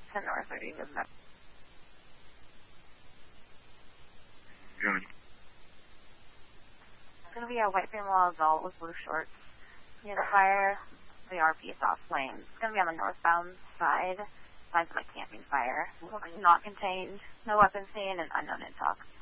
10 North 30, doesn't it? Good. It's going to be a white female adult with blue shorts. Near the fire, the RP soft flame. It's going to be on the northbound side. Signs of like camping fire. Looks not contained. No weapons seen and unknown in talk.